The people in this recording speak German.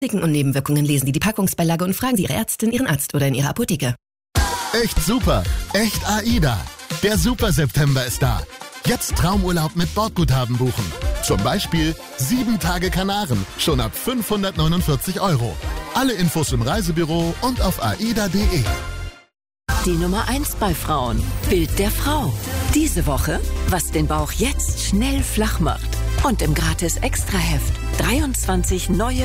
Risiken und Nebenwirkungen lesen Sie die Packungsbeilage und fragen Sie Ihre Ärztin, Ihren Arzt oder in Ihrer Apotheke. Echt super, echt AIDA. Der Super September ist da. Jetzt Traumurlaub mit Bordguthaben buchen. Zum Beispiel 7 Tage Kanaren, schon ab 549 €. Alle Infos im Reisebüro und auf aida.de. Die Nummer 1 bei Frauen. Bild der Frau. Diese Woche, was den Bauch jetzt schnell flach macht. Und im Gratis-Extra-Heft 23 neue